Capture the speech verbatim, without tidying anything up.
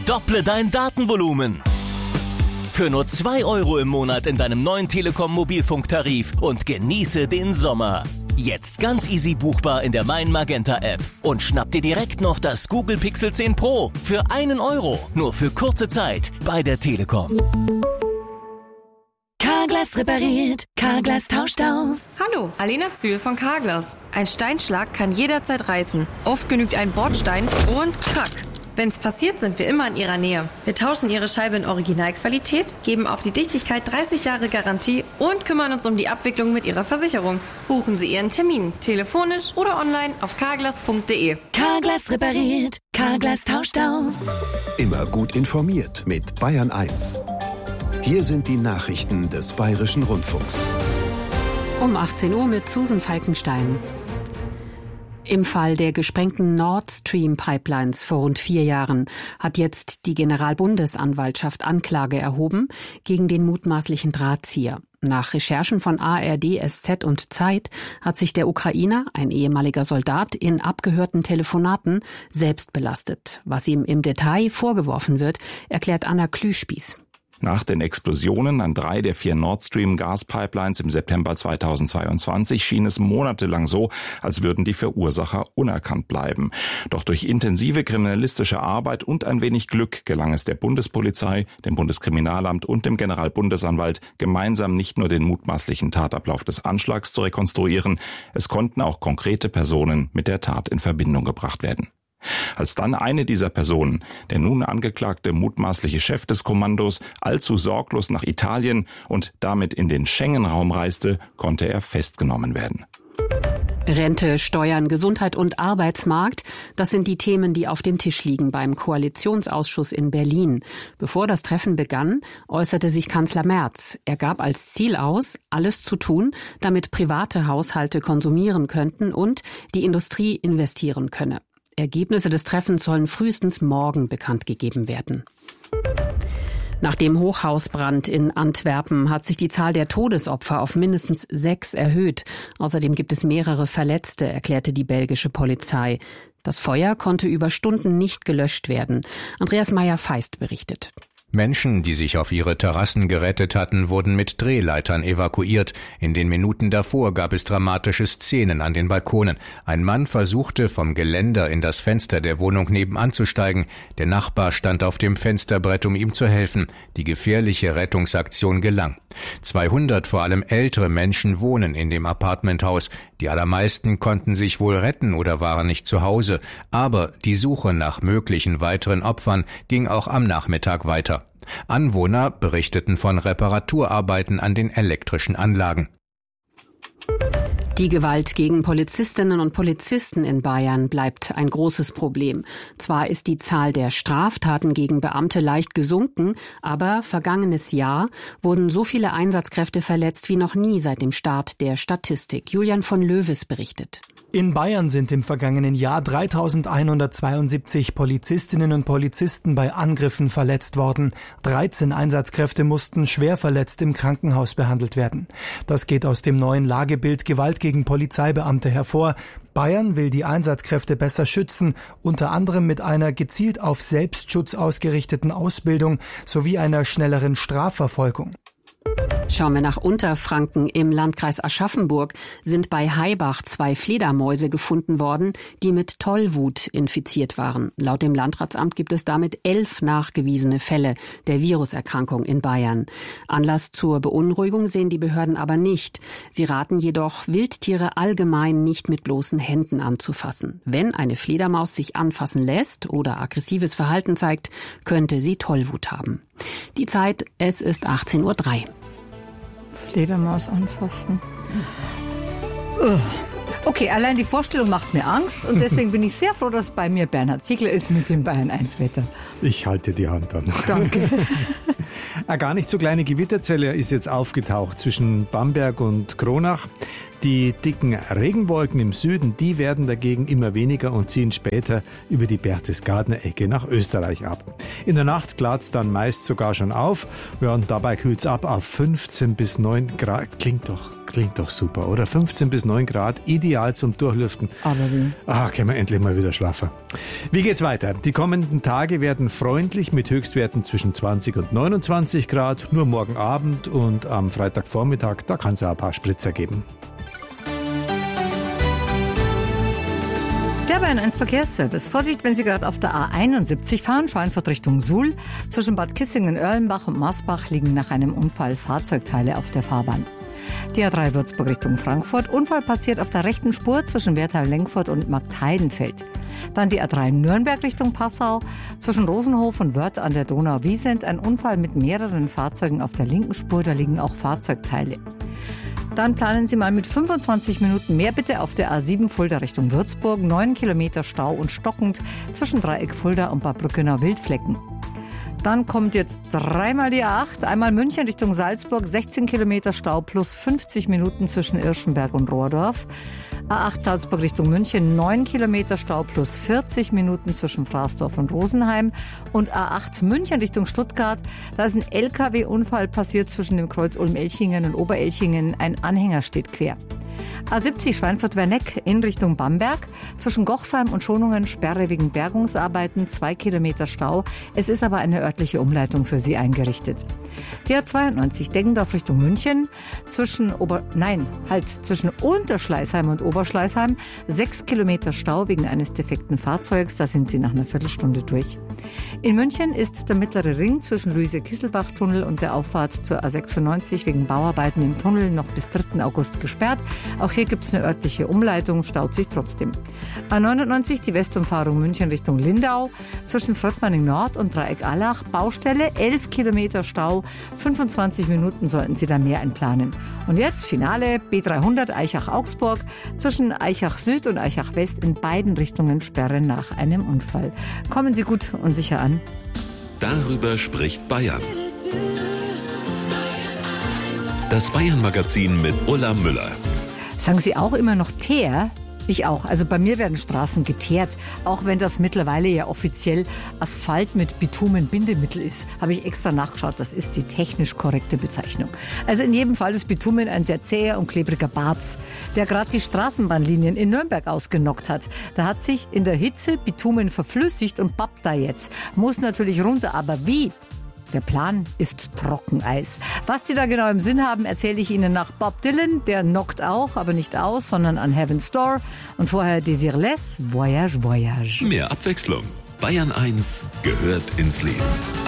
Dopple dein Datenvolumen. Für nur zwei Euro im Monat in deinem neuen Telekom Mobilfunktarif und genieße den Sommer. Jetzt ganz easy buchbar in der Mein Magenta App. Und schnapp dir direkt noch das Google Pixel zehn Pro für einen Euro. Nur für kurze Zeit bei der Telekom. Carglass repariert, Carglass tauscht aus. Hallo, Alena Zühl von Carglass. Ein Steinschlag kann jederzeit reißen. Oft genügt ein Bordstein und krack. Wenn's passiert, sind wir immer in Ihrer Nähe. Wir tauschen Ihre Scheibe in Originalqualität, geben auf die Dichtigkeit dreißig Jahre Garantie und kümmern uns um die Abwicklung mit Ihrer Versicherung. Buchen Sie Ihren Termin, telefonisch oder online auf carglass punkt de. Carglass repariert, Carglass tauscht aus. Immer gut informiert mit Bayern eins. Hier sind die Nachrichten des Bayerischen Rundfunks. Um achtzehn Uhr mit Susan Falkenstein. Im Fall der gesprengten Nord Stream Pipelines vor rund vier Jahren hat jetzt die Generalbundesanwaltschaft Anklage erhoben gegen den mutmaßlichen Drahtzieher. Nach Recherchen von A R D, S Z und Zeit hat sich der Ukrainer, ein ehemaliger Soldat, in abgehörten Telefonaten selbst belastet. Was ihm im Detail vorgeworfen wird, erklärt Anna Klüspieß. Nach den Explosionen an drei der vier Nord Stream Gaspipelines im September zweitausendzweiundzwanzig schien es monatelang so, als würden die Verursacher unerkannt bleiben. Doch durch intensive kriminalistische Arbeit und ein wenig Glück gelang es der Bundespolizei, dem Bundeskriminalamt und dem Generalbundesanwalt, gemeinsam nicht nur den mutmaßlichen Tatablauf des Anschlags zu rekonstruieren, es konnten auch konkrete Personen mit der Tat in Verbindung gebracht werden. Als dann eine dieser Personen, der nun angeklagte mutmaßliche Chef des Kommandos, allzu sorglos nach Italien und damit in den Schengen-Raum reiste, konnte er festgenommen werden. Rente, Steuern, Gesundheit und Arbeitsmarkt, das sind die Themen, die auf dem Tisch liegen beim Koalitionsausschuss in Berlin. Bevor das Treffen begann, äußerte sich Kanzler Merz. Er gab als Ziel aus, alles zu tun, damit private Haushalte konsumieren könnten und die Industrie investieren könne. Ergebnisse des Treffens sollen frühestens morgen bekannt gegeben werden. Nach dem Hochhausbrand in Antwerpen hat sich die Zahl der Todesopfer auf mindestens sechs erhöht. Außerdem gibt es mehrere Verletzte, erklärte die belgische Polizei. Das Feuer konnte über Stunden nicht gelöscht werden. Andreas Meyer-Feist berichtet. Menschen, die sich auf ihre Terrassen gerettet hatten, wurden mit Drehleitern evakuiert. In den Minuten davor gab es dramatische Szenen an den Balkonen. Ein Mann versuchte, vom Geländer in das Fenster der Wohnung nebenan zu steigen. Der Nachbar stand auf dem Fensterbrett, um ihm zu helfen. Die gefährliche Rettungsaktion gelang. zweihundert vor allem ältere Menschen wohnen in dem Apartmenthaus. Die allermeisten konnten sich wohl retten oder waren nicht zu Hause. Aber die Suche nach möglichen weiteren Opfern ging auch am Nachmittag weiter. Anwohner berichteten von Reparaturarbeiten an den elektrischen Anlagen. Die Gewalt gegen Polizistinnen und Polizisten in Bayern bleibt ein großes Problem. Zwar ist die Zahl der Straftaten gegen Beamte leicht gesunken, aber vergangenes Jahr wurden so viele Einsatzkräfte verletzt wie noch nie seit dem Start der Statistik. Julian von Löwes berichtet. In Bayern sind im vergangenen Jahr dreitausendeinhundertzweiundsiebzig Polizistinnen und Polizisten bei Angriffen verletzt worden. dreizehn Einsatzkräfte mussten schwer verletzt im Krankenhaus behandelt werden. Das geht aus dem neuen Lagebild Gewalt gegen Polizeibeamte hervor. Bayern will die Einsatzkräfte besser schützen, unter anderem mit einer gezielt auf Selbstschutz ausgerichteten Ausbildung sowie einer schnelleren Strafverfolgung. Schauen wir nach Unterfranken. Im Landkreis Aschaffenburg sind bei Haibach zwei Fledermäuse gefunden worden, die mit Tollwut infiziert waren. Laut dem Landratsamt gibt es damit elf nachgewiesene Fälle der Viruserkrankung in Bayern. Anlass zur Beunruhigung sehen die Behörden aber nicht. Sie raten jedoch, Wildtiere allgemein nicht mit bloßen Händen anzufassen. Wenn eine Fledermaus sich anfassen lässt oder aggressives Verhalten zeigt, könnte sie Tollwut haben. Die Zeit, es ist achtzehn Uhr drei. Fledermaus anfassen. Okay, allein die Vorstellung macht mir Angst und deswegen bin ich sehr froh, dass bei mir Bernhard Ziegler ist mit dem Bayern eins Wetter. Ich halte die Hand an. Danke. Eine gar nicht so kleine Gewitterzelle ist jetzt aufgetaucht zwischen Bamberg und Kronach. Die dicken Regenwolken im Süden, die werden dagegen immer weniger und ziehen später über die Berchtesgadener Ecke nach Österreich ab. In der Nacht klart es dann meist sogar schon auf. Ja, und dabei kühlt es ab auf fünfzehn bis neun Grad. Klingt doch Klingt doch super, oder? fünfzehn bis neun Grad, ideal zum Durchlüften. Aber wie? Ah, können wir endlich mal wieder schlafen. Wie geht's weiter? Die kommenden Tage werden freundlich mit Höchstwerten zwischen zwanzig und neunundzwanzig Grad. Nur morgen Abend und am Freitagvormittag, da kann es auch ein paar Spritzer geben. Der Bayern eins Verkehrsservice. Vorsicht, wenn Sie gerade auf der A einundsiebzig fahren, Schweinfurt Richtung Suhl. Zwischen Bad Kissingen, Erlenbach und Maßbach liegen nach einem Unfall Fahrzeugteile auf der Fahrbahn. Die A drei Würzburg Richtung Frankfurt. Unfall passiert auf der rechten Spur zwischen Wertheim-Lenkfurt und Marktheidenfeld. Dann die A drei Nürnberg Richtung Passau. Zwischen Rosenhof und Wörth an der Donau-Wiesent ein Unfall mit mehreren Fahrzeugen auf der linken Spur. Da liegen auch Fahrzeugteile. Dann planen Sie mal mit fünfundzwanzig Minuten mehr bitte auf der A sieben Fulda Richtung Würzburg. neun Kilometer Stau und stockend zwischen Dreieck Fulda und Bad Brückenau Wildflecken. Dann kommt jetzt dreimal die A acht, einmal München Richtung Salzburg, sechzehn Kilometer Stau plus fünfzig Minuten zwischen Irschenberg und Rohrdorf. A acht Salzburg Richtung München, neun Kilometer Stau plus vierzig Minuten zwischen Fraßdorf und Rosenheim. Und A acht München Richtung Stuttgart, da ist ein L K W-Unfall passiert zwischen dem Kreuz Ulm-Elchingen und Oberelchingen. Ein Anhänger steht quer. A siebzig Schweinfurt-Werneck in Richtung Bamberg. Zwischen Gochsheim und Schonungen Sperre wegen Bergungsarbeiten, zwei Kilometer Stau. Es ist aber eine örtliche Umleitung für Sie eingerichtet. Die A zweiundneunzig Deggendorf Richtung München. Zwischen Ober... Nein, halt. Zwischen Unterschleißheim und Oberschleißheim. Sechs Kilometer Stau wegen eines defekten Fahrzeugs. Da sind Sie nach einer Viertelstunde durch. In München ist der mittlere Ring zwischen Luise-Kisselbach-Tunnel und der Auffahrt zur A sechsundneunzig wegen Bauarbeiten im Tunnel noch bis dritten August gesperrt. Auch hier gibt es eine örtliche Umleitung, staut sich trotzdem. A neunundneunzig, die Westumfahrung München Richtung Lindau. Zwischen Fröttmanning Nord und Dreieck Allach. Baustelle, elf Kilometer Stau. fünfundzwanzig Minuten sollten Sie da mehr einplanen. Und jetzt Finale, B dreihundert Aichach-Augsburg. Zwischen Aichach Süd und Aichach West in beiden Richtungen Sperre nach einem Unfall. Kommen Sie gut und sicher an. Darüber spricht Bayern. Das Bayern-Magazin mit Ulla Müller. Sagen Sie auch immer noch Teer? Ich auch. Also bei mir werden Straßen geteert, auch wenn das mittlerweile ja offiziell Asphalt mit Bitumen-Bindemittel ist. Habe ich extra nachgeschaut, das ist die technisch korrekte Bezeichnung. Also in jedem Fall ist Bitumen ein sehr zäher und klebriger Barz, der gerade die Straßenbahnlinien in Nürnberg ausgenockt hat. Da hat sich in der Hitze Bitumen verflüssigt und pappt da jetzt. Muss natürlich runter, aber wie? Der Plan ist Trockeneis. Was die da genau im Sinn haben, erzähle ich Ihnen nach Bob Dylan. Der knockt auch, aber nicht aus, sondern an Heaven's Door. Und vorher Desireless, Voyage, Voyage. Mehr Abwechslung. Bayern eins gehört ins Leben.